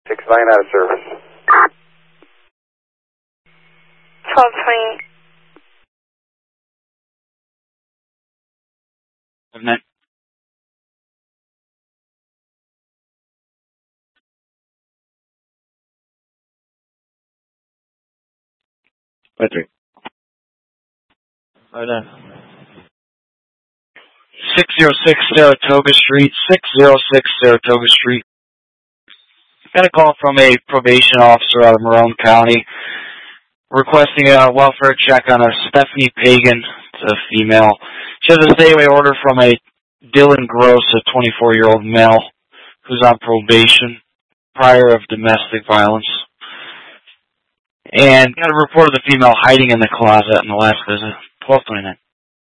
6-9 out of service. 1220. 9. By 3. Right then. 606 Saratoga Street, 606 Saratoga Street. Got a call from a probation officer out of Marone County requesting a welfare check on a Stephanie Pagan, it's a female. She has a stay-away order from a Dylan Gross, a 24-year-old male who's on probation prior of domestic violence. And got a report of the female hiding in the closet in the last visit, 1229.